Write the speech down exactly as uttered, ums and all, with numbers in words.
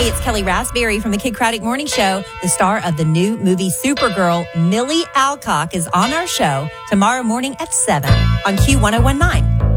Hey, it's Kelly Raspberry from the Kid Craddock Morning Show. The star of the new movie Supergirl, Millie Alcock, is on our show tomorrow morning at seven on Q one oh one nine.